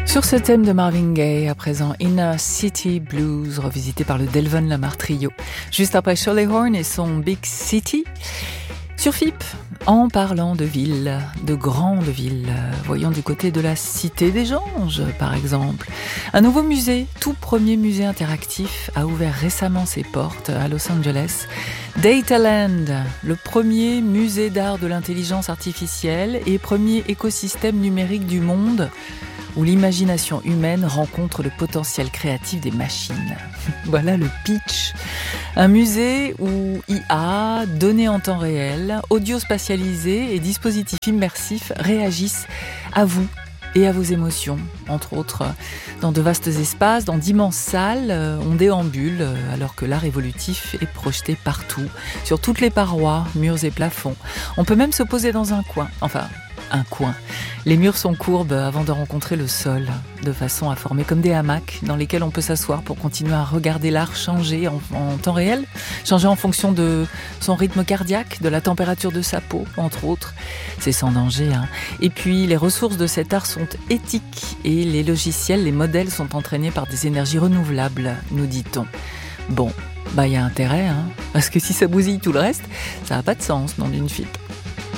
Sur ce thème de Marvin Gaye, à présent Inner City Blues, revisité par le Delvon Lamarr Trio. Juste après Shirley Horn et son Big City. Sur FIP, en parlant de villes, de grandes villes, voyons du côté de la Cité des Anges, par exemple. Un nouveau musée, tout premier musée interactif, a ouvert récemment ses portes à Los Angeles. Dataland, le premier musée d'art de l'intelligence artificielle et premier écosystème numérique du monde, où l'imagination humaine rencontre le potentiel créatif des machines. Voilà le pitch. Un musée où IA, données en temps réel, audio spatialisé et dispositifs immersifs réagissent à vous et à vos émotions, entre autres dans de vastes espaces, dans d'immenses salles. On déambule alors que l'art évolutif est projeté partout, sur toutes les parois, murs et plafonds. On peut même se poser dans un coin, un coin. Les murs sont courbes avant de rencontrer le sol, de façon à former comme des hamacs dans lesquels on peut s'asseoir pour continuer à regarder l'art changer en temps réel, changer en fonction de son rythme cardiaque, de la température de sa peau, entre autres. C'est sans danger, hein. Et puis, les ressources de cet art sont éthiques et les logiciels, les modèles sont entraînés par des énergies renouvelables, nous dit-on. Bon, y a intérêt, hein, parce que si ça bousille tout le reste, ça n'a pas de sens, non d'une FIP.